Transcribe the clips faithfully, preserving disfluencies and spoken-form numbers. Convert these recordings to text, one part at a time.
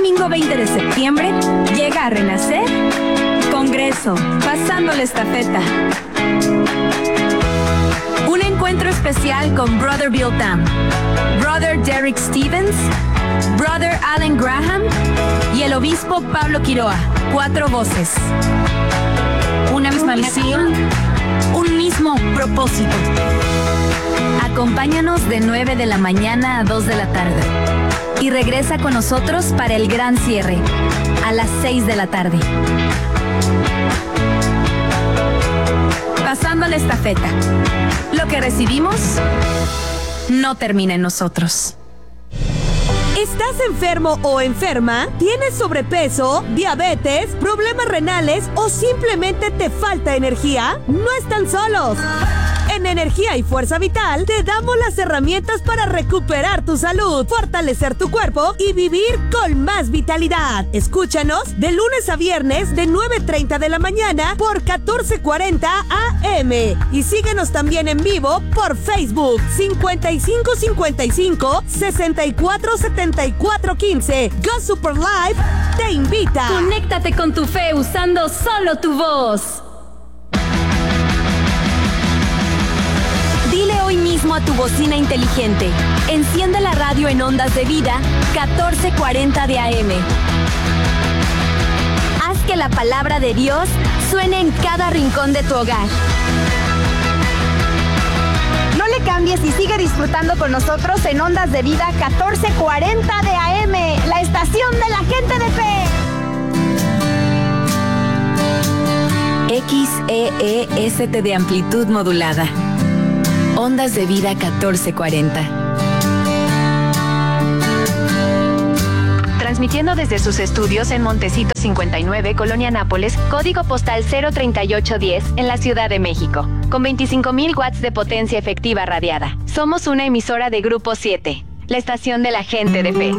domingo veinte de septiembre llega a renacer Congreso, pasando la estafeta. Un encuentro especial con Brother Bill Tam, Brother Derek Stevens, Brother Alan Graham y el obispo Pablo Quiroa. Cuatro voces. Una misma misión, un mismo propósito. Acompáñanos de nueve de la mañana a dos de la tarde. Y regresa con nosotros para el gran cierre, a las seis de la tarde. Pasando la estafeta. Lo que recibimos no termina en nosotros. ¿Estás enfermo o enferma? ¿Tienes sobrepeso, diabetes, problemas renales o simplemente te falta energía? No están solos. En Energía y Fuerza Vital te damos las herramientas para recuperar tu salud, fortalecer tu cuerpo y vivir con más vitalidad. Escúchanos de lunes a viernes de nueve treinta de la mañana por catorce cuarenta A M y síguenos también en vivo por Facebook cincuenta y cinco cincuenta y cinco sesenta y cuatro setenta y cuatro quince. Go Super Live te invita. Conéctate con tu fe usando solo tu voz. Dile hoy mismo a tu bocina inteligente: enciende la radio en Ondas de Vida catorce cuarenta de A M. Haz que la palabra de Dios suene en cada rincón de tu hogar. No le cambies y sigue disfrutando con nosotros en Ondas de Vida catorce cuarenta de A M, la estación de la gente de fe. X E E S T de amplitud modulada. Ondas de Vida catorce cuarenta. Transmitiendo desde sus estudios en Montecito cincuenta y nueve, Colonia Nápoles, código postal cero treinta y ocho diez, en la Ciudad de México, con veinticinco mil watts de potencia efectiva radiada. Somos una emisora de Grupo siete, la estación de la gente de fe.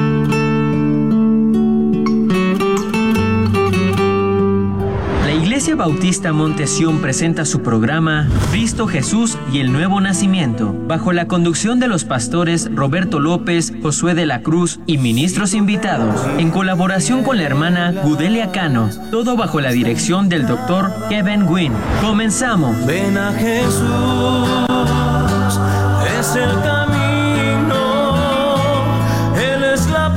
La Iglesia Bautista Monte Sión presenta su programa Cristo Jesús y el Nuevo Nacimiento, bajo la conducción de los pastores Roberto López, Josué de la Cruz y ministros invitados, en colaboración con la hermana Gudelia Cano, todo bajo la dirección del doctor Kevin Gwynn. ¡Comenzamos! Ven a Jesús, es el camino, Él es la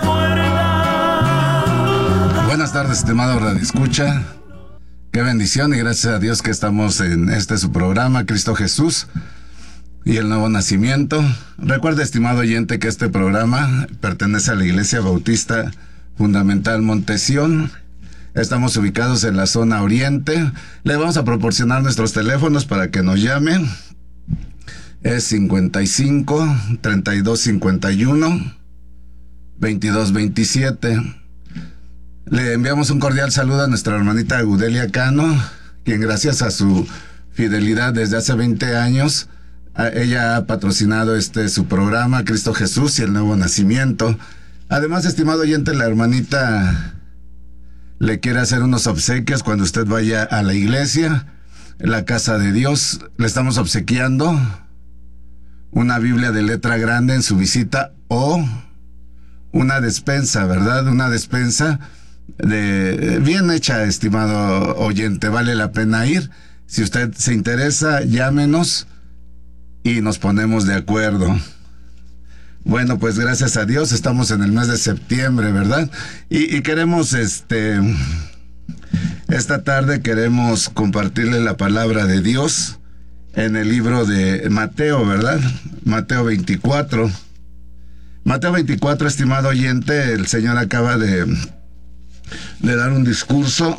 puerta. Buenas tardes, estimado radioescucha. Qué bendición y gracias a Dios que estamos en este su programa, Cristo Jesús y el Nuevo Nacimiento. Recuerda, estimado oyente, que este programa pertenece a la Iglesia Bautista Fundamental Monte Sión. Estamos ubicados en la zona oriente. Le vamos a proporcionar nuestros teléfonos para que nos llamen. Es cincuenta y cinco, treinta y dos cincuenta y uno, veintidós veintisiete. Le enviamos un cordial saludo a nuestra hermanita Gudelia Cano, quien gracias a su fidelidad desde hace veinte años, a, ella ha patrocinado este su programa, Cristo Jesús y el Nuevo Nacimiento. Además, estimado oyente, la hermanita le quiere hacer unos obsequios cuando usted vaya a la iglesia, la casa de Dios. Le estamos obsequiando una Biblia de letra grande en su visita o una despensa, ¿verdad? Una despensa de bien hecha, estimado oyente, vale la pena ir. Si usted se interesa, llámenos y nos ponemos de acuerdo. Bueno, pues gracias a Dios estamos en el mes de septiembre, ¿verdad? Y, y queremos, este, esta tarde queremos compartirle la palabra de Dios en el libro de Mateo, ¿verdad? Mateo veinticuatro. Mateo veinticuatro, estimado oyente, el Señor acaba de de dar un discurso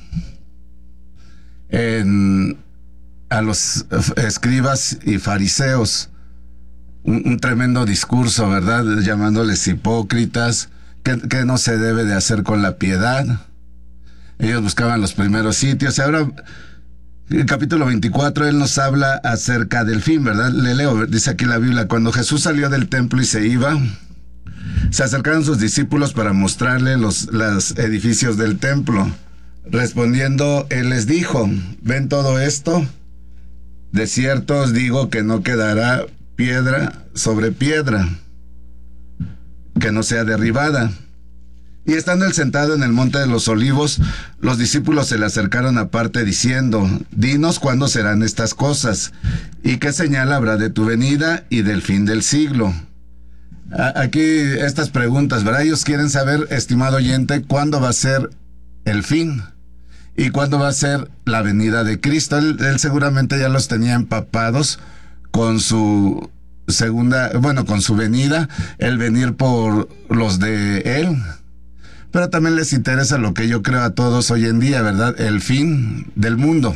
en, a los escribas y fariseos, un, un tremendo discurso, ¿verdad? Llamándoles hipócritas, que, que no se debe de hacer con la piedad. Ellos buscaban los primeros sitios. Ahora, en el capítulo veinticuatro, Él nos habla acerca del fin, ¿verdad? Le leo, dice aquí la Biblia: cuando Jesús salió del templo y se iba, se acercaron sus discípulos para mostrarle los, los edificios del templo. Respondiendo, Él les dijo: ¿ven todo esto? De cierto os digo que no quedará piedra sobre piedra que no sea derribada. Y estando él sentado en el monte de los olivos, los discípulos se le acercaron aparte diciendo, dinos cuándo serán estas cosas, y qué señal habrá de tu venida y del fin del siglo. Aquí estas preguntas, ¿verdad? Ellos quieren saber, estimado oyente, cuándo va a ser el fin y cuándo va a ser la venida de Cristo. Él, él seguramente ya los tenía empapados con su segunda, bueno, con su venida, el venir por los de él. Pero también les interesa lo que yo creo a todos hoy en día, ¿verdad? El fin del mundo.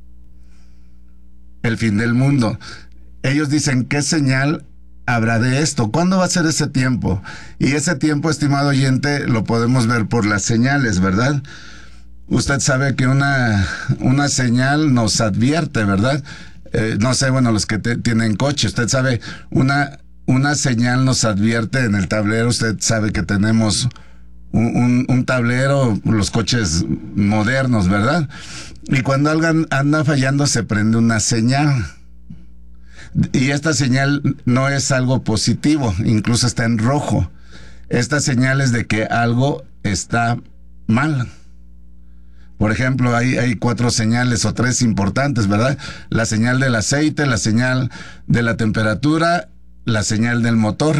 El fin del mundo. Ellos dicen, ¿qué señal habrá de esto? ¿Cuándo va a ser ese tiempo? Y ese tiempo, estimado oyente, lo podemos ver por las señales, ¿verdad? Usted sabe que una, una señal nos advierte, ¿verdad? Eh, no sé, bueno, los que te, tienen coche, usted sabe, una, una señal nos advierte en el tablero. Usted sabe que tenemos Un, un, un tablero, los coches modernos, ¿verdad? Y cuando algo anda fallando se prende una señal. Y esta señal no es algo positivo, incluso está en rojo. Esta señal es de que algo está mal. Por ejemplo, hay, hay cuatro señales o tres importantes, ¿verdad? La señal del aceite, la señal de la temperatura, la señal del motor.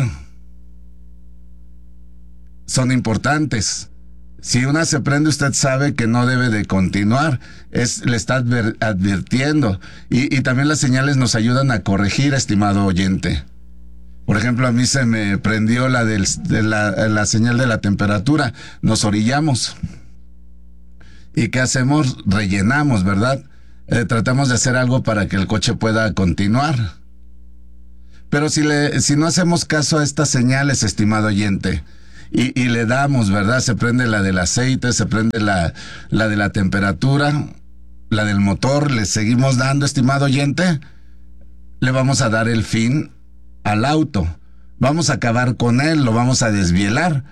Son importantes. Si una se prende, usted sabe que no debe de continuar. Es, le está adver, advirtiendo. Y, y también las señales nos ayudan a corregir, estimado oyente. Por ejemplo, a mí se me prendió la, del, de la, la señal de la temperatura. Nos orillamos. ¿Y qué hacemos? Rellenamos, ¿verdad? Eh, tratamos de hacer algo para que el coche pueda continuar. Pero si, le, si no hacemos caso a estas señales, estimado oyente, Y, y le damos, ¿verdad? Se prende la del aceite, se prende la, la de la temperatura, la del motor, le seguimos dando, estimado oyente, le vamos a dar el fin al auto. Vamos a acabar con él, lo vamos a desvielar.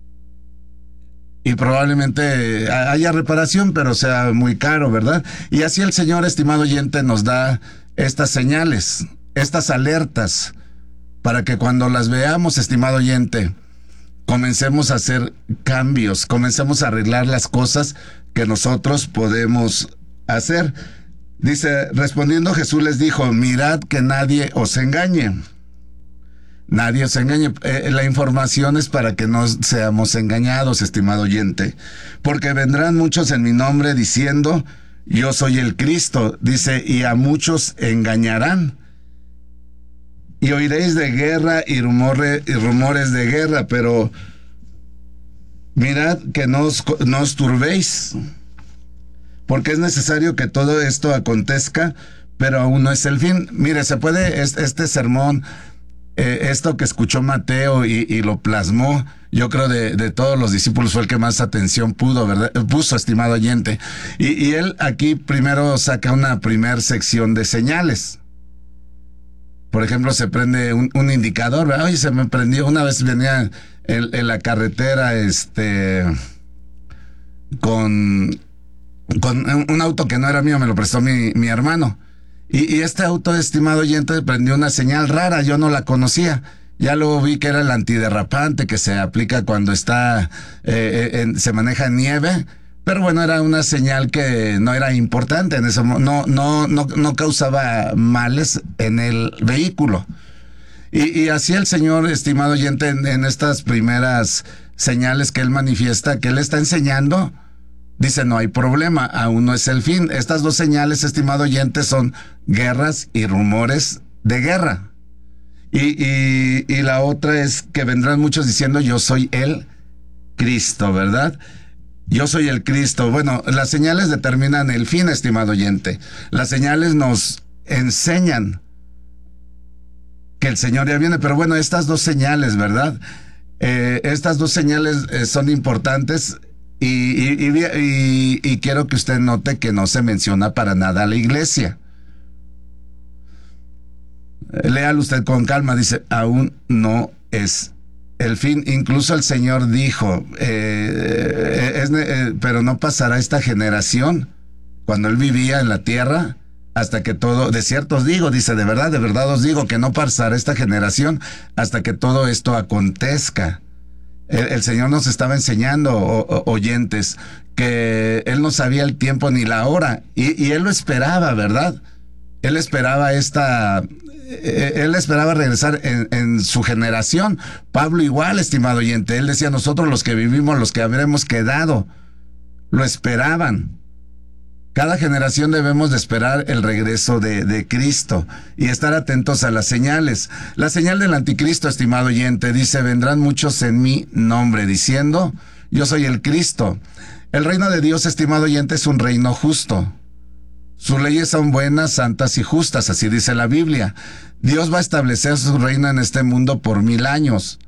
Y probablemente haya reparación, pero sea muy caro, ¿verdad? Y así el Señor, estimado oyente, nos da estas señales, estas alertas, para que cuando las veamos, estimado oyente, comencemos a hacer cambios, comencemos a arreglar las cosas que nosotros podemos hacer. Dice, respondiendo Jesús les dijo, mirad que nadie os engañe. Nadie os engañe. Eh, la información es para que no seamos engañados, estimado oyente. Porque vendrán muchos en mi nombre diciendo, yo soy el Cristo. Dice, y a muchos engañarán. Y oiréis de guerra y, rumore, y rumores de guerra, pero mirad que no os, no os turbéis, porque es necesario que todo esto acontezca, pero aún no es el fin. Mire, se puede, este, este sermón, eh, esto que escuchó Mateo y, y lo plasmó, yo creo de, de todos los discípulos fue el que más atención pudo, ¿verdad? Puso, estimado oyente. Y, y él aquí primero saca una primer sección de señales. Por ejemplo, se prende un, un indicador, ¿verdad? Oye, se me prendió, una vez venía en, en la carretera, este, con, con un auto que no era mío, me lo prestó mi, mi hermano. Y, y este auto, estimado oyente, prendió una señal rara, yo no la conocía. Ya luego vi que era el antiderrapante que se aplica cuando está, eh, en, se maneja en nieve. Pero bueno, era una señal que no era importante en eso, no, no, no, no causaba males en el vehículo. Y, y así el Señor, estimado oyente, en, en estas primeras señales que Él manifiesta, que Él está enseñando, dice, no hay problema, aún no es el fin. Estas dos señales, estimado oyente, son guerras y rumores de guerra. Y, y, y la otra es que vendrán muchos diciendo, yo soy el Cristo, ¿verdad? Yo soy el Cristo. Bueno, las señales determinan el fin, estimado oyente. Las señales nos enseñan que el Señor ya viene. Pero bueno, estas dos señales, ¿verdad? Eh, estas dos señales eh, son importantes y, y, y, y, y quiero que usted note que no se menciona para nada a la iglesia. Léalo usted con calma. Dice, aún no es el fin. Incluso el Señor dijo, eh, es, eh, pero no pasará esta generación, cuando Él vivía en la tierra, hasta que todo, de cierto os digo, dice, de verdad, de verdad os digo, que no pasará esta generación hasta que todo esto acontezca. El, el Señor nos estaba enseñando, o, o, oyentes, que Él no sabía el tiempo ni la hora, y, y Él lo esperaba, ¿verdad? Él esperaba esta... Él esperaba regresar en, en su generación. Pablo igual, estimado oyente. Él decía, nosotros los que vivimos, los que habremos quedado, lo esperaban. Cada generación debemos de esperar el regreso de, de Cristo y estar atentos a las señales. La señal del anticristo, estimado oyente, dice, vendrán muchos en mi nombre, diciendo, yo soy el Cristo. El reino de Dios, estimado oyente, es un reino justo. Sus leyes son buenas, santas y justas, así dice la Biblia. Dios va a establecer su reino en este mundo por mil años.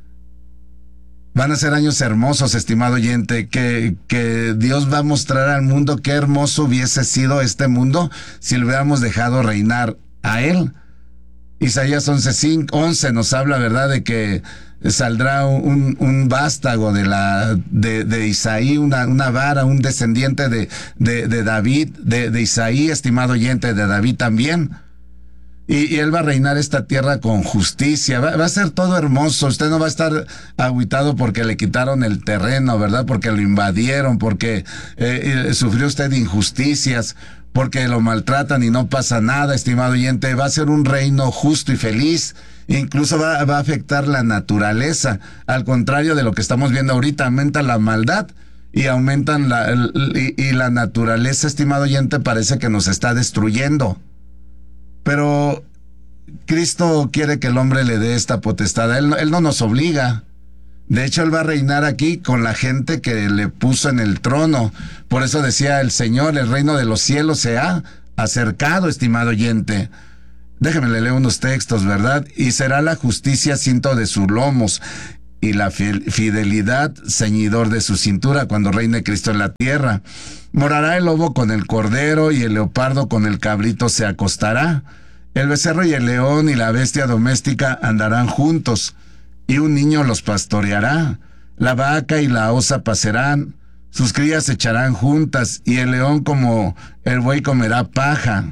Van a ser años hermosos, estimado oyente, que, que Dios va a mostrar al mundo qué hermoso hubiese sido este mundo si le hubiéramos dejado reinar a Él. Isaías once nos habla, ¿verdad?, de que saldrá un, un vástago de la de, de Isaí, una, una vara, un descendiente de, de, de David, de, de Isaí, estimado oyente, de David también. Y, y él va a reinar esta tierra con justicia. Va, va a ser todo hermoso. Usted no va a estar agüitado porque le quitaron el terreno, ¿verdad? Porque lo invadieron, porque eh, sufrió usted injusticias, porque lo maltratan y no pasa nada, estimado oyente. Va a ser un reino justo y feliz. Incluso va, va a afectar la naturaleza. Al contrario de lo que estamos viendo ahorita, aumenta la maldad y aumentan la, y, y la naturaleza, estimado oyente, parece que nos está destruyendo. Pero Cristo quiere que el hombre le dé esta potestad. Él, él no nos obliga. De hecho, Él va a reinar aquí con la gente que le puso en el trono. Por eso decía el Señor, el reino de los cielos se ha acercado, estimado oyente. Déjeme le leo unos textos, ¿verdad? Y será la justicia cinto de sus lomos y la fidelidad ceñidor de su cintura cuando reine Cristo en la tierra. Morará el lobo con el cordero y el leopardo con el cabrito se acostará. El becerro y el león y la bestia doméstica andarán juntos, y un niño los pastoreará. La vaca y la osa pasarán, sus crías se echarán juntas, y el león como el buey comerá paja.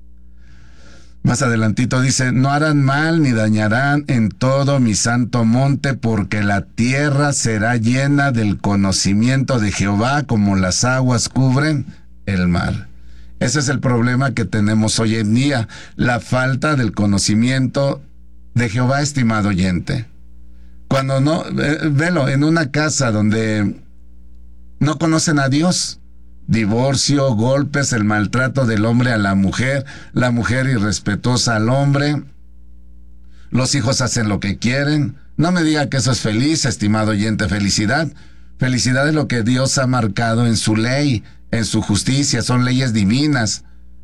Más adelantito dice, no harán mal ni dañarán en todo mi santo monte, porque la tierra será llena del conocimiento de Jehová como las aguas cubren el mar. Ese es el problema que tenemos hoy en día, la falta del conocimiento de Jehová, estimado oyente. Cuando no, eh, velo, en una casa donde no conocen a Dios, divorcio, golpes, el maltrato del hombre a la mujer, la mujer irrespetuosa al hombre, los hijos hacen lo que quieren. No me diga que eso es feliz, estimado oyente. Felicidad, felicidad es lo que Dios ha marcado en su ley, en su justicia, son leyes divinas.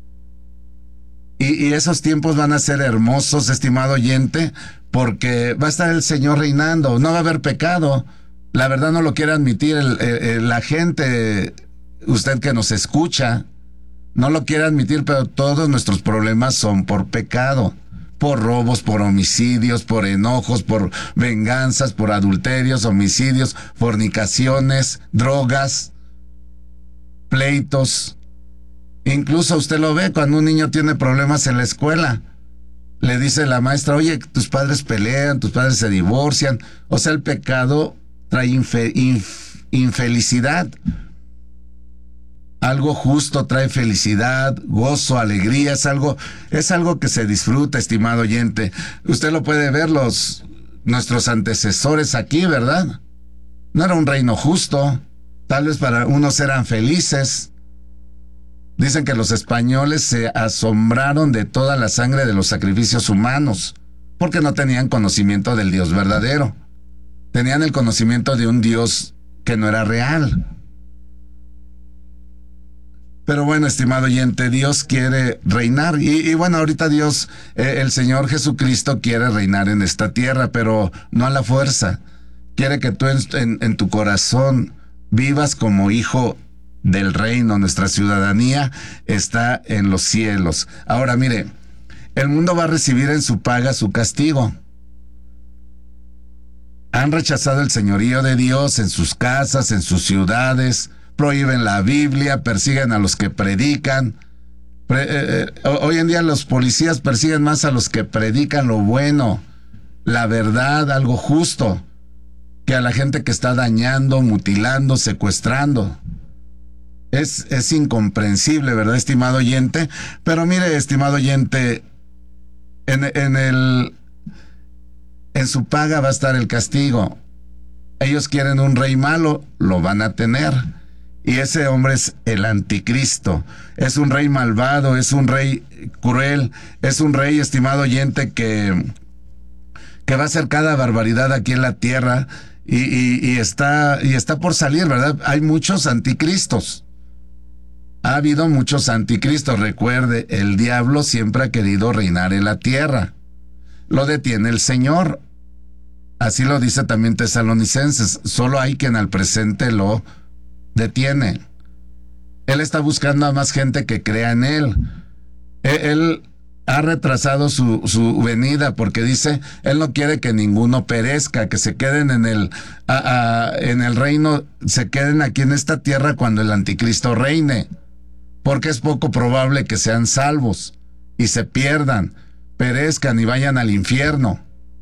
Y, y esos tiempos van a ser hermosos, estimado oyente, porque va a estar el Señor reinando, no va a haber pecado. La verdad no lo quiere admitir el, el, el, la gente, usted que nos escucha, no lo quiere admitir, pero todos nuestros problemas son por pecado, por robos, por homicidios, por enojos, por venganzas, por adulterios, homicidios, fornicaciones, drogas, pleitos. Incluso usted lo ve cuando un niño tiene problemas en la escuela. Le dice la maestra, oye, tus padres pelean, tus padres se divorcian. O sea, el pecado trae infe, inf, infelicidad. Algo justo trae felicidad, gozo, alegría. Es algo, es algo que se disfruta, estimado oyente. Usted lo puede ver, los, nuestros antecesores aquí, ¿verdad? No era un reino justo. Tal vez para unos eran felices. Dicen que los españoles se asombraron de toda la sangre de los sacrificios humanos, porque no tenían conocimiento del Dios verdadero. Tenían el conocimiento de un Dios que no era real. Pero bueno, estimado oyente, Dios quiere reinar. Y, y bueno, ahorita Dios, eh, el Señor Jesucristo quiere reinar en esta tierra, pero no a la fuerza. Quiere que tú en, en, en tu corazón vivas como hijo del reino. Nuestra ciudadanía está en los cielos. Ahora mire, el mundo va a recibir en su paga su castigo. Han rechazado el señorío de Dios en sus casas, en sus ciudades, prohíben la Biblia, persiguen a los que predican. Pre, eh, eh, hoy en día los policías persiguen más a los que predican lo bueno, la verdad, algo justo, que que a la gente que está dañando, mutilando, secuestrando. Es, es incomprensible, ¿verdad, estimado oyente? Pero mire, estimado oyente, en, en, el, en su paga va a estar el castigo. Ellos quieren un rey malo, lo van a tener. Y ese hombre es el anticristo. Es un rey malvado, es un rey cruel, es un rey, estimado oyente, que, que va a hacer cada barbaridad aquí en la tierra y, y, y, está, y está por salir, ¿verdad? Hay muchos anticristos. Ha habido muchos anticristos. Recuerde, el diablo siempre ha querido reinar en la tierra. Lo detiene el Señor. Así lo dice también Tesalonicenses. Solo hay quien al presente lo detiene. Él está buscando a más gente que crea en él. Él, él ha retrasado su, su venida porque dice, él no quiere que ninguno perezca, que se queden en el, a, a, en el reino, se queden aquí en esta tierra cuando el anticristo reine. Porque es poco probable que sean salvos y se pierdan, perezcan y vayan al infierno.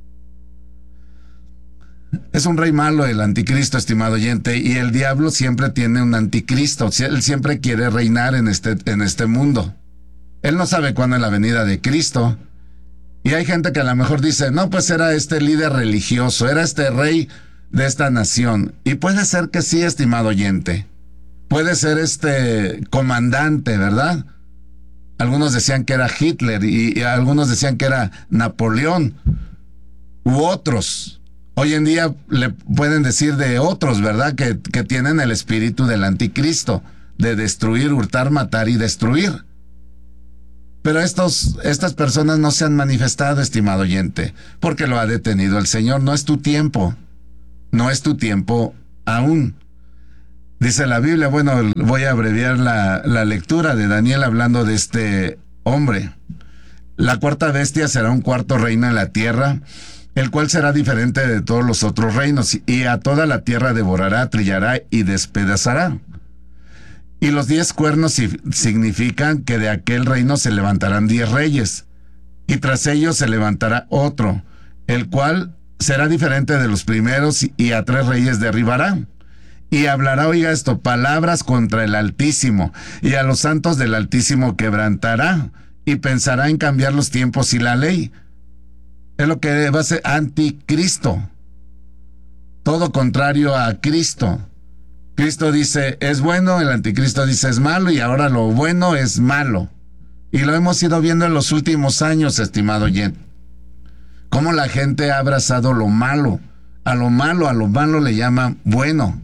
Es un rey malo el anticristo, estimado oyente, y el diablo siempre tiene un anticristo. Él siempre quiere reinar en este, en este mundo. Él no sabe cuándo es la venida de Cristo. Y hay gente que a lo mejor dice, no, pues era este líder religioso, era este rey de esta nación. Y puede ser que sí, estimado oyente. Puede ser este comandante, ¿verdad? Algunos decían que era Hitler y, y algunos decían que era Napoleón u otros. Hoy en día le pueden decir de otros, ¿verdad? Que, que tienen el espíritu del anticristo, de destruir, hurtar, matar y destruir. Pero estos, estas personas no se han manifestado, estimado oyente, porque lo ha detenido el Señor. No es tu tiempo, no es tu tiempo aún. Dice la Biblia, bueno, voy a abreviar la, la lectura de Daniel hablando de este hombre. La cuarta bestia será un cuarto reino en la tierra, el cual será diferente de todos los otros reinos, y a toda la tierra devorará, trillará y despedazará. Y los diez cuernos significan que de aquel reino se levantarán diez reyes, y tras ellos se levantará otro, el cual será diferente de los primeros, y a tres reyes derribará. Y hablará, oiga esto, palabras contra el Altísimo, y a los santos del Altísimo quebrantará, y pensará en cambiar los tiempos y la ley. Es lo que va a ser anticristo. Todo contrario a Cristo. Cristo dice, es bueno, el anticristo dice, es malo, y ahora lo bueno es malo. Y lo hemos ido viendo en los últimos años, estimado oyente. Cómo la gente ha abrazado lo malo. A lo malo, a lo malo le llaman bueno.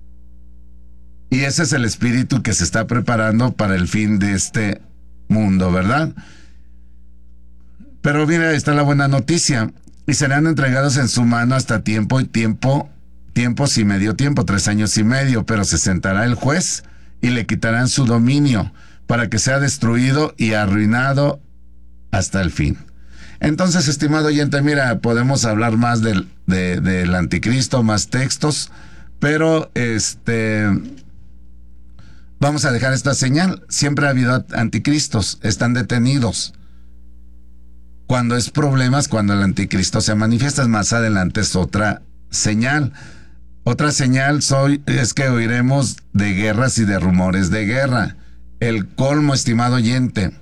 Y ese es el espíritu que se está preparando para el fin de este mundo, ¿verdad? Pero mira, está la buena noticia. Y serán entregados en su mano hasta tiempo y tiempo, tiempos y medio tiempo, tres años y medio. Pero se sentará el juez y le quitarán su dominio para que sea destruido y arruinado hasta el fin. Entonces, estimado oyente, mira, podemos hablar más del, de, del anticristo, más textos, pero este... vamos a dejar esta señal. Siempre ha habido anticristos, están detenidos. Cuando es problemas, cuando el anticristo se manifiesta, más adelante es otra señal. Otra señal soy, es que oiremos de guerras y de rumores de guerra. El colmo, estimado oyente,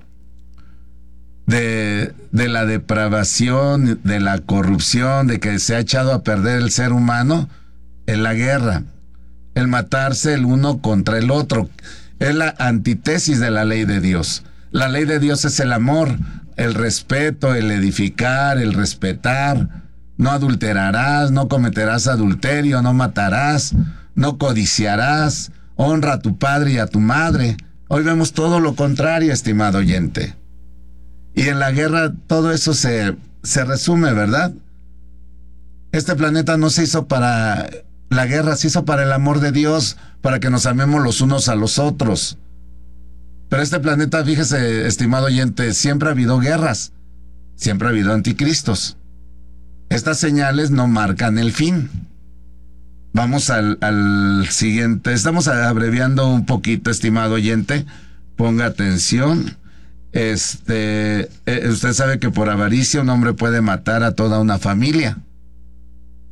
de, de la depravación, de la corrupción, de que se ha echado a perder el ser humano, en la guerra. El matarse el uno contra el otro. Es la antítesis de la ley de Dios. La ley de Dios es el amor, el respeto, el edificar, el respetar. No adulterarás, no cometerás adulterio, no matarás, no codiciarás, honra a tu padre y a tu madre. Hoy vemos todo lo contrario, estimado oyente. Y en la guerra todo eso se, se resume, ¿verdad? Este planeta no se hizo para... la guerra se hizo para el amor de Dios, para que nos amemos los unos a los otros. Pero este planeta, fíjese, estimado oyente, siempre ha habido guerras, siempre ha habido anticristos. Estas señales no marcan el fin. Vamos al, al siguiente. Estamos abreviando un poquito, estimado oyente. Ponga atención. Este, eh, usted sabe que por avaricia un hombre puede matar a toda una familia.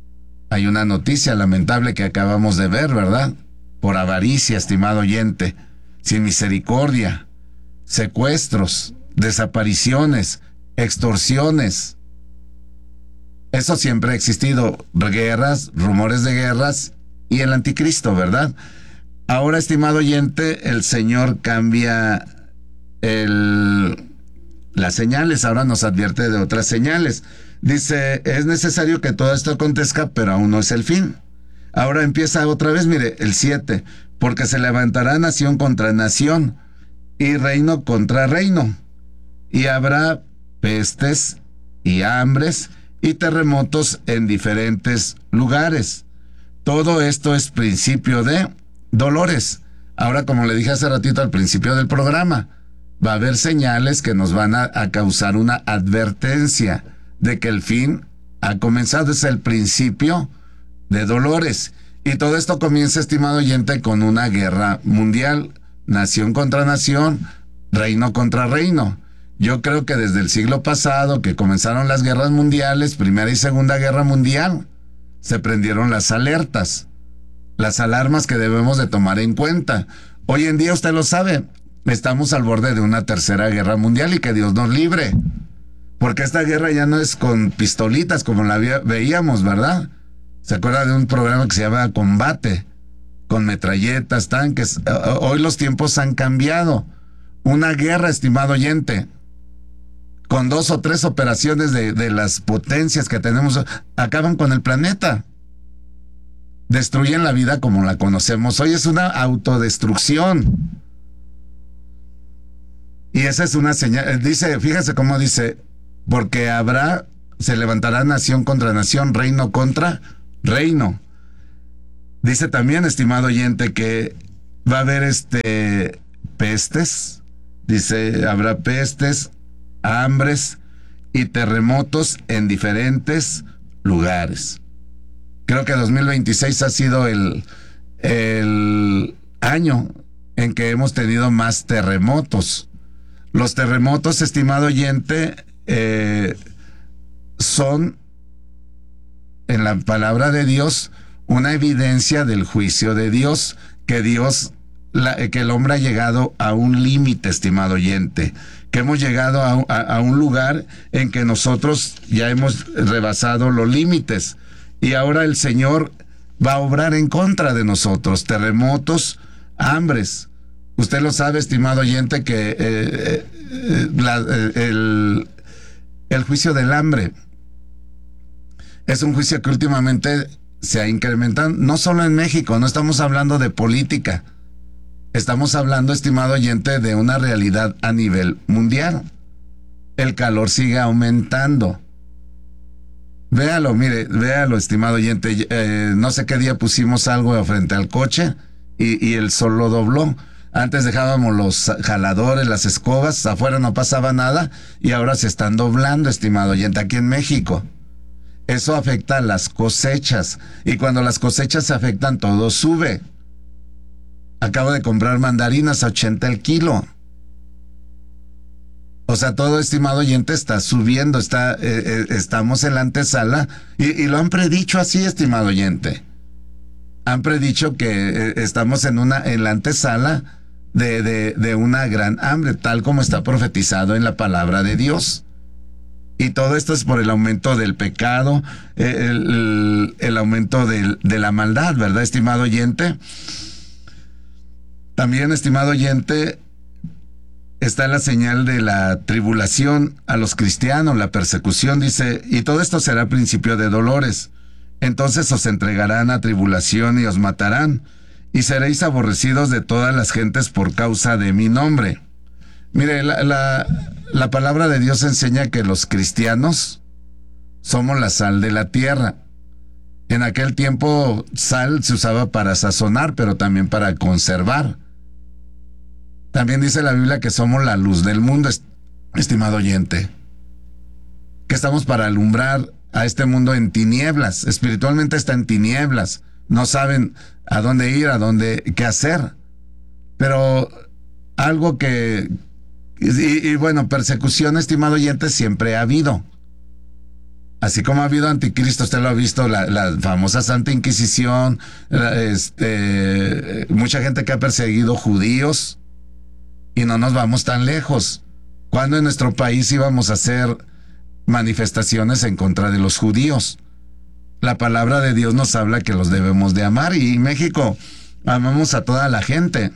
hay una noticia lamentable que acabamos de ver, ¿verdad? Por avaricia, estimado oyente, sin misericordia, secuestros, desapariciones, extorsiones. Eso siempre ha existido, guerras, rumores de guerras y el anticristo, ¿verdad? Ahora, estimado oyente, el Señor cambia el, las señales, ahora nos advierte de otras señales. Dice, es necesario que todo esto acontezca, pero aún no es el fin. Ahora empieza otra vez, mire, el siete, porque se levantará nación contra nación y reino contra reino, y habrá pestes y hambres y terremotos en diferentes lugares. Todo esto es principio de dolores. Ahora, como le dije hace ratito al principio del programa, va a haber señales que nos van a, a causar una advertencia de que el fin ha comenzado. Es el principio de dolores. Y todo esto comienza, estimado oyente, con una guerra mundial, nación contra nación, reino contra reino. Yo creo que desde el siglo pasado, que comenzaron las guerras mundiales, Primera y Segunda Guerra Mundial, se prendieron las alertas, las alarmas que debemos de tomar en cuenta. Hoy en día, usted lo sabe, estamos al borde de una tercera guerra mundial y que Dios nos libre. Porque esta guerra ya no es con pistolitas como la veíamos, ¿verdad? ¿Se acuerda de un programa que se llama Combate? Con metralletas, tanques. Hoy los tiempos han cambiado. Una guerra, estimado oyente, con dos o tres operaciones de, de las potencias que tenemos, acaban con el planeta. Destruyen la vida como la conocemos. Hoy es una autodestrucción. Y esa es una señal. Dice, fíjese cómo dice, porque habrá, se levantará nación contra nación, reino contra reino. Dice también, estimado oyente, que va a haber este pestes. Dice, habrá pestes, hambres y terremotos en diferentes lugares. Creo que dos mil veintiséis ha sido el, el año en que hemos tenido más terremotos. Los terremotos, estimado oyente, eh, son, en la palabra de Dios, una evidencia del juicio de Dios, que Dios, la, que el hombre ha llegado a un límite, estimado oyente, que hemos llegado a, a, a un lugar en que nosotros ya hemos rebasado los límites, y ahora el Señor va a obrar en contra de nosotros. Terremotos, hambres. Usted lo sabe, estimado oyente, que eh, eh, la, eh, el, el juicio del hambre es un juicio que últimamente se ha incrementado, no solo en México. No estamos hablando de política, estamos hablando, estimado oyente, de una realidad a nivel mundial. El calor sigue aumentando. Véalo, mire, véalo, estimado oyente. Eh, no sé qué día pusimos algo frente al coche y, y el sol lo dobló. Antes dejábamos los jaladores, las escobas, afuera no pasaba nada, y ahora se están doblando, estimado oyente, aquí en México. Eso afecta a las cosechas, y cuando las cosechas se afectan, todo sube. Acabo de comprar mandarinas a ochenta el kilo. O sea, todo, estimado oyente, está subiendo, está, eh, eh, estamos en la antesala, y, y lo han predicho así, estimado oyente. Han predicho que eh, estamos en una en la antesala de, de, de una gran hambre, tal como está profetizado en la palabra de Dios. Y todo esto es por el aumento del pecado, el, el, el aumento del, de la maldad, ¿verdad, estimado oyente? También, estimado oyente, está la señal de la tribulación a los cristianos, la persecución, dice, y todo esto será principio de dolores. Entonces os entregarán a tribulación y os matarán, y seréis aborrecidos de todas las gentes por causa de mi nombre. Mire, la, la, la palabra de Dios enseña que los cristianos somos la sal de la tierra. En aquel tiempo, sal se usaba para sazonar, pero también para conservar. También dice la Biblia que somos la luz del mundo, estimado oyente, que estamos para alumbrar a este mundo en tinieblas. Espiritualmente está en tinieblas, no saben a dónde ir, a dónde, qué hacer. Pero algo que, y, y bueno, persecución, estimado oyente, siempre ha habido. Así como ha habido anticristo, usted lo ha visto, la, la famosa Santa Inquisición, la, este, mucha gente que ha perseguido judíos, y no nos vamos tan lejos. ¿Cuándo en nuestro país íbamos a hacer manifestaciones en contra de los judíos? La palabra de Dios nos habla que los debemos de amar, y en México amamos a toda la gente,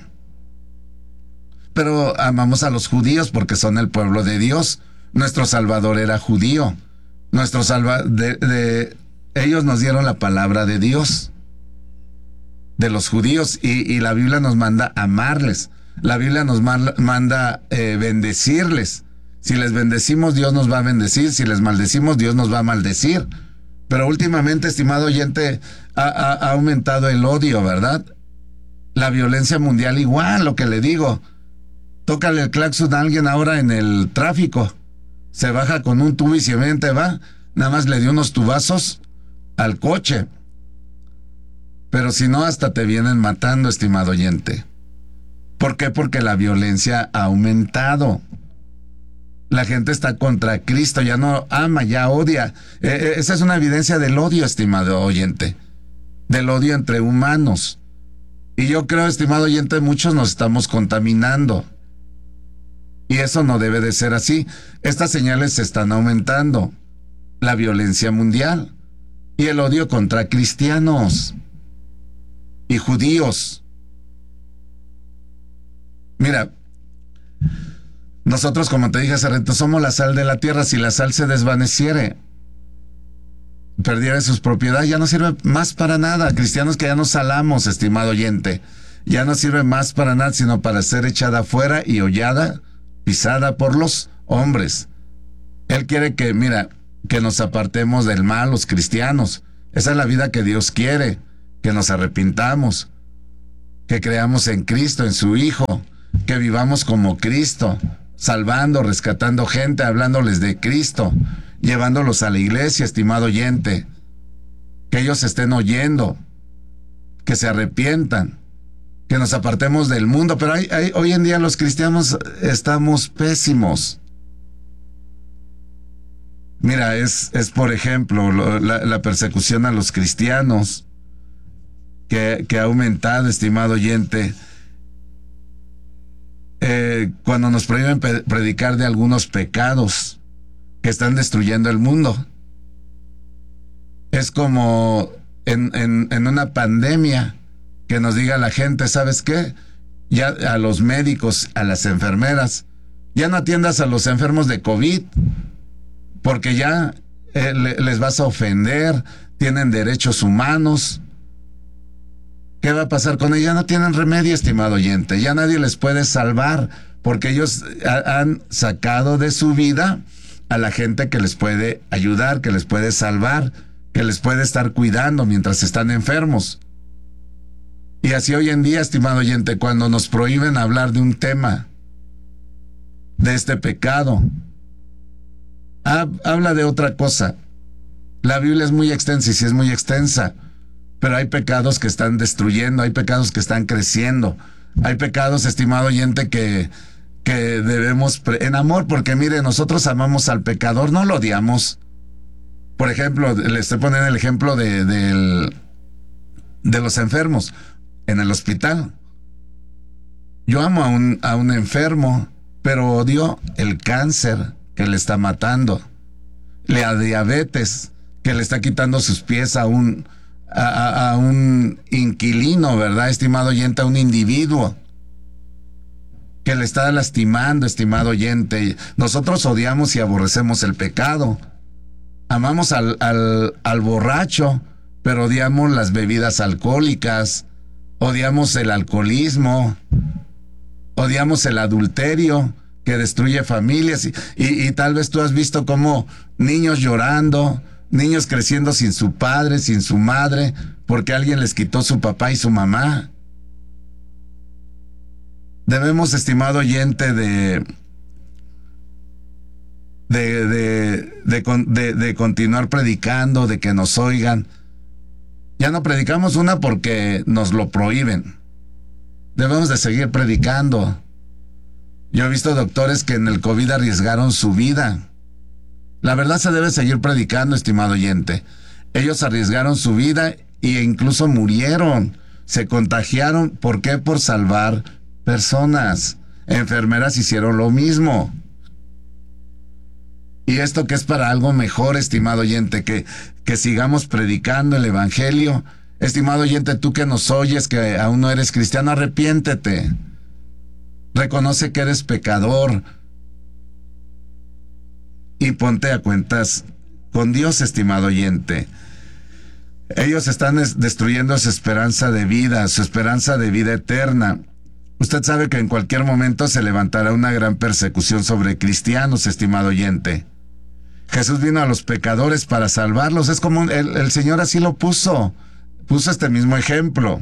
pero amamos a los judíos porque son el pueblo de Dios. Nuestro Salvador era judío. Nuestro salva de, de ellos nos dieron la palabra de Dios, de los judíos, y, y la Biblia nos manda amarles. La Biblia nos ma- manda eh, bendecirles. Si les bendecimos, Dios nos va a bendecir. Si les maldecimos, Dios nos va a maldecir. Pero últimamente, estimado oyente, ha, ha, ha aumentado el odio, ¿verdad? La violencia mundial igual, lo que le digo. Tócale el claxon a alguien ahora en el tráfico. Se baja con un tubo y se vente, va. Nada más le dio unos tubazos al coche. Pero si no, hasta te vienen matando, estimado oyente. ¿Por qué? Porque la violencia ha aumentado. La gente está contra Cristo, ya no ama, ya odia. Eh, esa es una evidencia del odio, estimado oyente. Del odio entre humanos. Y yo creo, estimado oyente, muchos nos estamos contaminando. Y eso no debe de ser así. Estas señales se están aumentando. La violencia mundial y el odio contra cristianos y judíos. Mira, nosotros, como te dije hace rato, somos la sal de la tierra. Si la sal se desvaneciere, perdiera sus propiedades, ya no sirve más para nada. Cristianos que ya nos salamos, estimado oyente, ya no sirve más para nada, sino para ser echada afuera y hollada, pisada por los hombres. Él quiere que, mira, que nos apartemos del mal, los cristianos. Esa es la vida que Dios quiere, que nos arrepintamos, que creamos en Cristo, en su Hijo, que vivamos como Cristo, salvando, rescatando gente, hablándoles de Cristo, llevándolos a la iglesia, estimado oyente, que ellos estén oyendo, que se arrepientan, que nos apartemos del mundo. Pero hay, hay, hoy en día los cristianos estamos pésimos. Mira, es, es por ejemplo, lo, la, la persecución a los cristianos que, que ha aumentado, estimado oyente. Eh, cuando nos prohíben pe- predicar de algunos pecados que están destruyendo el mundo. Es como en, en, en una pandemia, que nos diga la gente, ¿sabes qué? Ya a los médicos, a las enfermeras, ya no atiendas a los enfermos de COVID, porque ya eh, le, les vas a ofender, tienen derechos humanos. ¿Qué va a pasar con ellos? Ya no tienen remedio, estimado oyente, ya nadie les puede salvar, porque ellos ha, han sacado de su vida a la gente que les puede ayudar, que les puede salvar, que les puede estar cuidando mientras están enfermos. Y así hoy en día, estimado oyente, cuando nos prohíben hablar de un tema, de este pecado, hab, habla de otra cosa. La Biblia es muy extensa, y sí es muy extensa, pero hay pecados que están destruyendo, hay pecados que están creciendo, hay pecados, estimado oyente, que, que debemos, pre- en amor, porque mire, nosotros amamos al pecador, no lo odiamos. Por ejemplo, le estoy poniendo el ejemplo de, de, de los enfermos en el hospital. Yo amo a un, a un enfermo, pero odio el cáncer que le está matando, la diabetes que le está quitando sus pies a un, a, a, a un inquilino, ¿verdad, estimado oyente? A un individuo que le está lastimando, estimado oyente. Nosotros odiamos y aborrecemos el pecado. Amamos al, al, al borracho, pero odiamos las bebidas alcohólicas, odiamos el alcoholismo, odiamos el adulterio que destruye familias, y, y, y tal vez tú has visto como niños llorando, niños creciendo sin su padre, sin su madre, porque alguien les quitó su papá y su mamá. Debemos, estimado oyente, de de, de, de, de, de continuar predicando, de que nos oigan. Ya no predicamos una porque nos lo prohíben. Debemos de seguir predicando. Yo he visto doctores que en el COVID arriesgaron su vida. La verdad se debe seguir predicando, estimado oyente. Ellos arriesgaron su vida e incluso murieron. Se contagiaron. ¿Por qué? Por salvar personas. Enfermeras hicieron lo mismo. Y esto que es para algo mejor, estimado oyente, que, que sigamos predicando el evangelio. Estimado oyente, tú que nos oyes, que aún no eres cristiano, arrepiéntete. Reconoce que eres pecador. Y ponte a cuentas con Dios, estimado oyente. Ellos están destruyendo su esperanza de vida, su esperanza de vida eterna. Usted sabe que en cualquier momento se levantará una gran persecución sobre cristianos, estimado oyente. Jesús vino a los pecadores para salvarlos. Es como el, el Señor así lo puso. Puso este mismo ejemplo.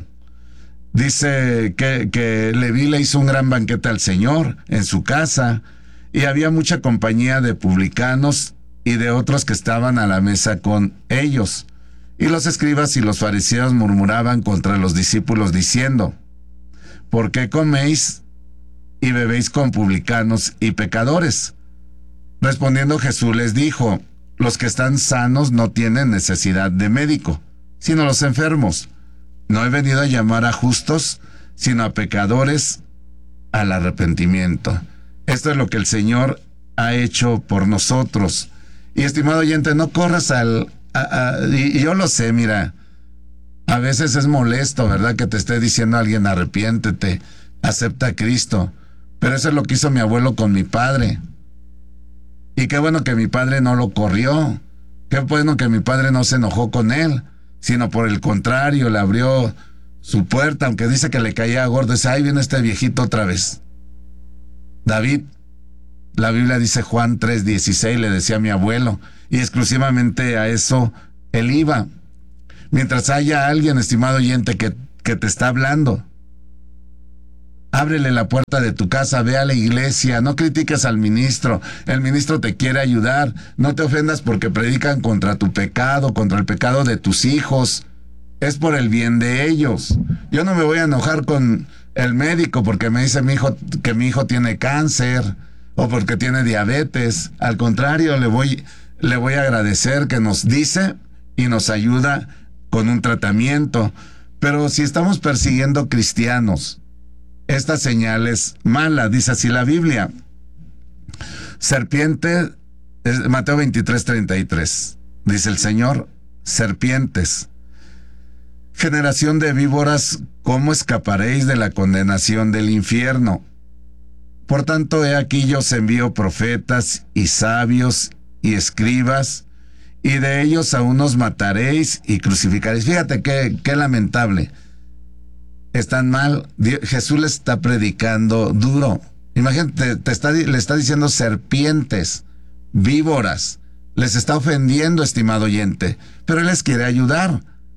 Dice que, que Leví le hizo un gran banquete al Señor en su casa y había mucha compañía de publicanos y de otros que estaban a la mesa con ellos. Y los escribas y los fariseos murmuraban contra los discípulos diciendo: ¿por qué coméis y bebéis con publicanos y pecadores? Respondiendo Jesús les dijo: los que están sanos no tienen necesidad de médico, sino los enfermos. No he venido a llamar a justos, sino a pecadores al arrepentimiento. Esto es lo que el Señor ha hecho por nosotros. Y estimado oyente, no corras al... A, a, y, y yo lo sé, mira, a veces es molesto, ¿verdad?, que te esté diciendo alguien: arrepiéntete, acepta a Cristo. Pero eso es lo que hizo mi abuelo con mi padre. Y qué bueno que mi padre no lo corrió. Qué bueno que mi padre no se enojó con él, sino por el contrario, le abrió su puerta, aunque dice que le caía gordo. Dice: ahí viene este viejito otra vez. David, la Biblia dice, Juan tres dieciséis, le decía a mi abuelo, y exclusivamente a eso él iba. Mientras haya alguien, estimado oyente, que, que te está hablando, ábrele la puerta de tu casa, ve a la iglesia, no critiques al ministro. El ministro te quiere ayudar. No te ofendas porque predican contra tu pecado, contra el pecado de tus hijos. Es por el bien de ellos. Yo no me voy a enojar con el médico porque me dice mi hijo que mi hijo tiene cáncer o porque tiene diabetes. Al contrario, le voy, le voy a agradecer que nos dice y nos ayuda con un tratamiento. Pero si estamos persiguiendo cristianos, esta señal es mala. Dice así la Biblia: serpiente, Mateo veintitrés treinta y tres, dice el Señor: serpientes, generación de víboras, ¿cómo escaparéis de la condenación del infierno? Por tanto, he aquí yo os envío profetas y sabios y escribas, y de ellos a unos mataréis y crucificaréis. Fíjate qué, qué lamentable. Están mal. Jesús le está predicando duro. Imagínate, te está, le está diciendo serpientes, víboras. Les está ofendiendo, estimado oyente, pero Él les quiere ayudar.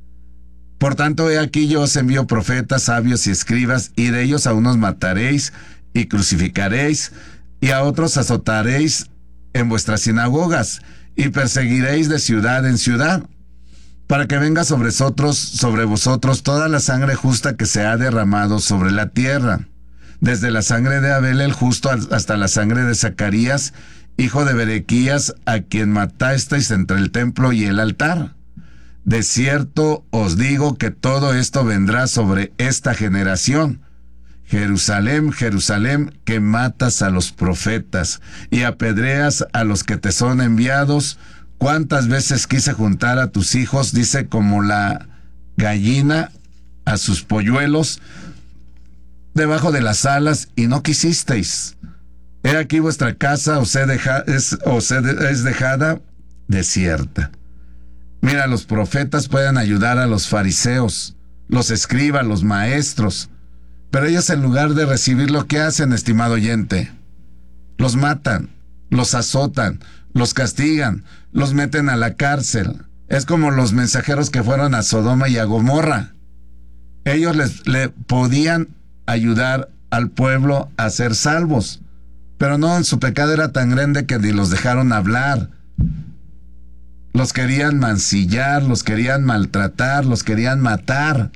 Por tanto, he aquí yo os envío profetas, sabios y escribas, y de ellos a unos mataréis y crucificaréis, y a otros azotaréis en vuestras sinagogas, y perseguiréis de ciudad en ciudad, para que venga sobre vosotros, sobre vosotros toda la sangre justa que se ha derramado sobre la tierra, desde la sangre de Abel el justo hasta la sangre de Zacarías, hijo de Berequías, a quien matasteis entre el templo y el altar. De cierto os digo que todo esto vendrá sobre esta generación. Jerusalén, Jerusalén, que matas a los profetas y apedreas a los que te son enviados. ¿Cuántas veces quise juntar a tus hijos, dice, como la gallina a sus polluelos debajo de las alas, y no quisisteis? He aquí vuestra casa os, he deja, es, os he de, es dejada desierta. Mira, los profetas pueden ayudar a los fariseos, los escribas, los maestros, pero ellos, en lugar de recibir, lo que hacen, estimado oyente, los matan, los azotan, los castigan, los meten a la cárcel. Es como los mensajeros que fueron a Sodoma y a Gomorra. Ellos les, le podían ayudar al pueblo a ser salvos, pero no, su pecado era tan grande que ni los dejaron hablar. Los querían mancillar, los querían maltratar, los querían matar.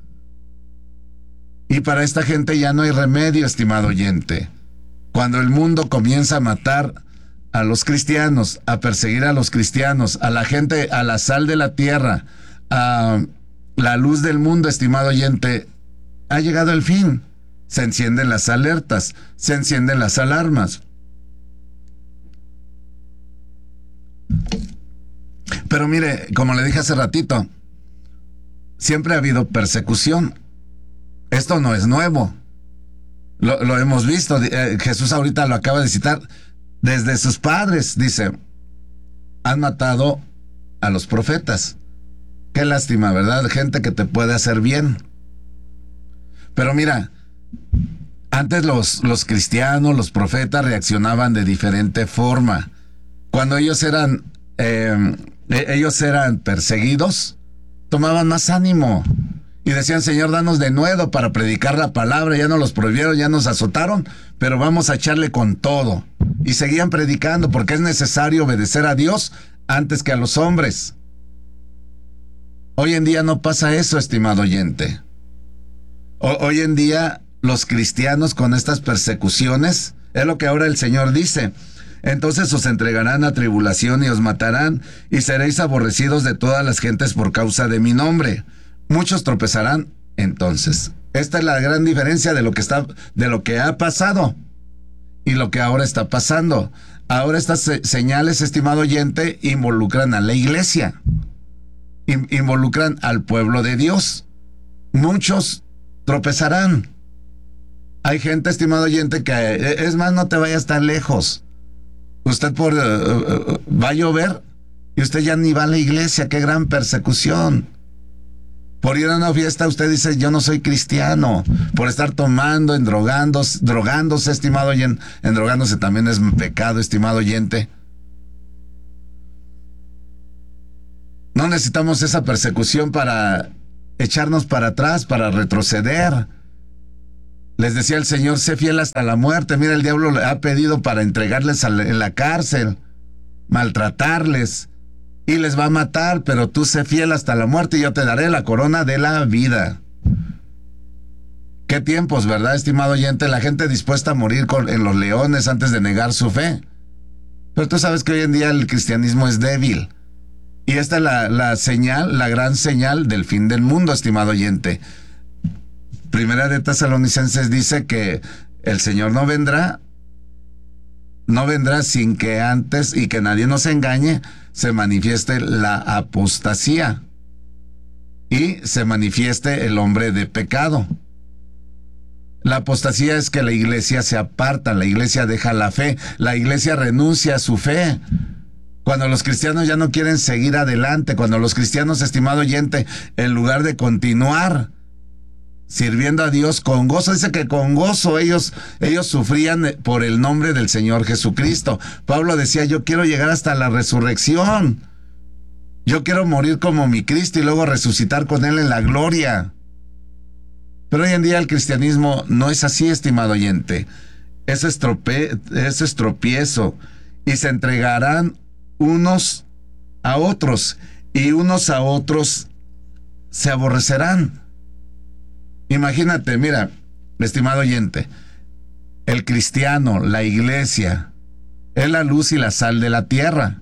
Y para esta gente ya no hay remedio, estimado oyente. Cuando el mundo comienza a matar a los cristianos, a perseguir a los cristianos, a la gente, a la sal de la tierra, a la luz del mundo, estimado oyente, ha llegado el fin. Se encienden las alertas, se encienden las alarmas. Pero mire, como le dije hace ratito, siempre ha habido persecución. Esto no es nuevo. Lo, lo hemos visto. Eh, Jesús ahorita lo acaba de citar. Desde sus padres, dice, han matado a los profetas. Qué lástima, ¿verdad? Gente que te puede hacer bien. Pero mira, antes los, los cristianos, los profetas reaccionaban de diferente forma. Cuando ellos eran, eh, ellos eran perseguidos, tomaban más ánimo y decían, Señor, danos de nuevo para predicar la palabra. Ya nos los prohibieron, ya nos azotaron, pero vamos a echarle con todo. Y seguían predicando porque es necesario obedecer a Dios antes que a los hombres. Hoy en día no pasa eso, estimado oyente. O, hoy en día los cristianos con estas persecuciones, es lo que ahora el Señor dice. Entonces os entregarán a tribulación y os matarán, y seréis aborrecidos de todas las gentes por causa de mi nombre. Muchos tropezarán entonces. Esta es la gran diferencia de lo que está, de lo que ha pasado y lo que ahora está pasando. Ahora estas se señales, estimado oyente, involucran a la iglesia, in involucran al pueblo de Dios. Muchos tropezarán. Hay gente, estimado oyente, que es más, no te vayas tan lejos. Usted por uh, uh, va a llover y usted ya ni va a la iglesia. Qué gran persecución. Por ir a una fiesta usted dice, yo no soy cristiano. Por estar tomando, endrogándose, drogándose, estimado oyente. Endrogándose también es pecado, estimado oyente. No necesitamos esa persecución para echarnos para atrás, para retroceder. Les decía el Señor, sé fiel hasta la muerte. Mira, el diablo le ha pedido para entregarles en la cárcel, maltratarles, y les va a matar, pero tú sé fiel hasta la muerte y yo te daré la corona de la vida. Qué tiempos, ¿verdad, estimado oyente? La gente dispuesta a morir con, en los leones antes de negar su fe. Pero tú sabes que hoy en día el cristianismo es débil. Y esta es la, la señal, la gran señal del fin del mundo, estimado oyente. Primera de Tesalonicenses dice que el Señor no vendrá, no vendrá sin que antes, y que nadie nos engañe, se manifieste la apostasía y se manifieste el hombre de pecado. La apostasía es que la iglesia se aparta, la iglesia deja la fe, la iglesia renuncia a su fe. Cuando los cristianos ya no quieren seguir adelante, cuando los cristianos, estimado oyente, en lugar de continuar sirviendo a Dios con gozo, dice que con gozo ellos, ellos sufrían por el nombre del Señor Jesucristo. Pablo decía, yo quiero llegar hasta la resurrección. Yo quiero morir como mi Cristo y luego resucitar con Él en la gloria. Pero hoy en día el cristianismo no es así, estimado oyente. Es, estrope, es estropiezo. Y se entregarán unos a otros, y unos a otros se aborrecerán. Imagínate, mira, estimado oyente, el cristiano, la iglesia, es la luz y la sal de la tierra.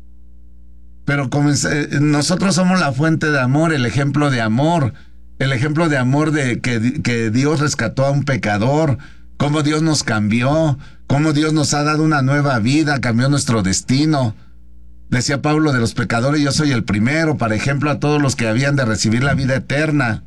Pero nosotros somos la fuente de amor, el ejemplo de amor, el ejemplo de amor de que, que Dios rescató a un pecador, cómo Dios nos cambió, cómo Dios nos ha dado una nueva vida, cambió nuestro destino. Decía Pablo, de los pecadores yo soy el primero, para ejemplo a todos los que habían de recibir la vida eterna.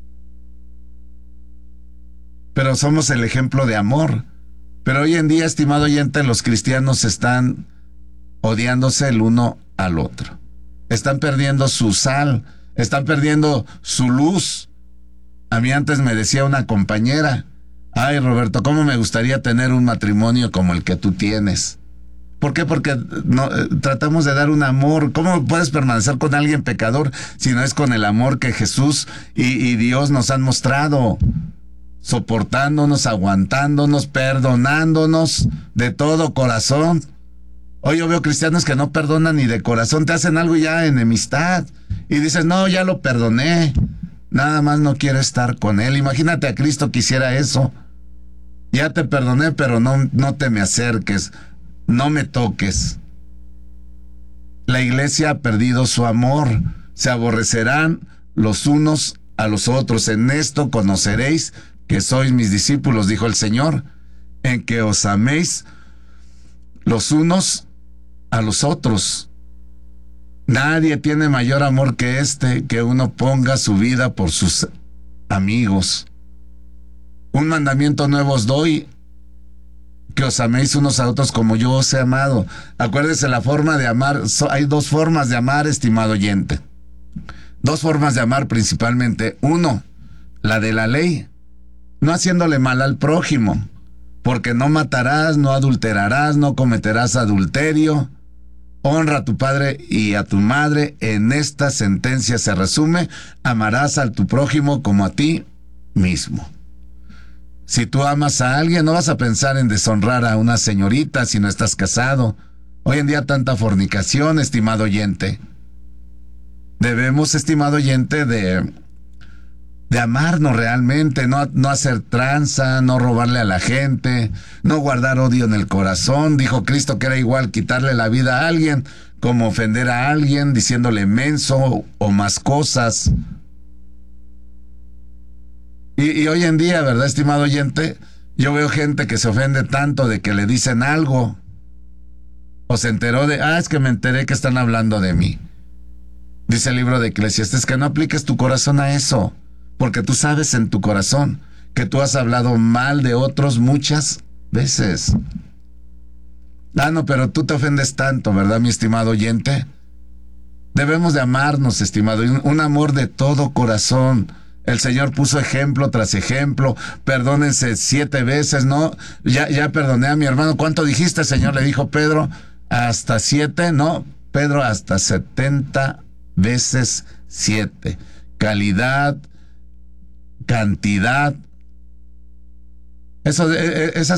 Pero somos el ejemplo de amor. Pero hoy en día, estimado oyente, los cristianos están odiándose el uno al otro. Están perdiendo su sal, están perdiendo su luz. A mí antes me decía una compañera, ay, Roberto, ¿cómo me gustaría tener un matrimonio como el que tú tienes? ¿Por qué? Porque no, eh, tratamos de dar un amor. ¿Cómo puedes permanecer con alguien pecador si no es con el amor que Jesús y, y Dios nos han mostrado? Soportándonos, aguantándonos, perdonándonos de todo corazón. Hoy yo veo cristianos que no perdonan ni de corazón, te hacen algo ya enemistad y dices, no, ya lo perdoné, nada más no quiero estar con él. Imagínate a Cristo que hiciera eso. Ya te perdoné, pero no, no te me acerques. no me toques. La iglesia ha perdido su amor. Se aborrecerán los unos a los otros. En esto conoceréis que sois mis discípulos, dijo el Señor, en que os améis los unos a los otros. Nadie tiene mayor amor que este, que uno ponga su vida por sus amigos. Un mandamiento nuevo os doy, que os améis unos a otros como yo os he amado. Acuérdese la forma de amar. Hay dos formas de amar, estimado oyente. Dos formas de amar principalmente. Uno, la de la ley, no haciéndole mal al prójimo, porque no matarás, no adulterarás, no cometerás adulterio. Honra a tu padre y a tu madre. En esta sentencia se resume: amarás a tu prójimo como a ti mismo. Si tú amas a alguien, no vas a pensar en deshonrar a una señorita si no estás casado. Hoy en día tanta fornicación, estimado oyente. Debemos, estimado oyente, de, de amarnos realmente, no, no hacer tranza, no robarle a la gente, no guardar odio en el corazón. Dijo Cristo que era igual quitarle la vida a alguien como ofender a alguien diciéndole menso o más cosas. Y, y hoy en día, ¿verdad, estimado oyente? Yo veo gente que se ofende tanto de que le dicen algo, o se enteró de, ah, es que me enteré que están hablando de mí. Dice el libro de Eclesiastés que no apliques tu corazón a eso, porque tú sabes en tu corazón que tú has hablado mal de otros muchas veces. Ah, no, pero tú te ofendes tanto, ¿verdad, mi estimado oyente? Debemos de amarnos, estimado, un, un amor de todo corazón. El Señor puso ejemplo tras ejemplo. Perdónense siete veces, ¿no? Ya, ya perdoné a mi hermano. ¿Cuánto dijiste, Señor? Le dijo Pedro. ¿Hasta siete? No, Pedro, hasta setenta veces siete. Calidad, cantidad. Eso, esas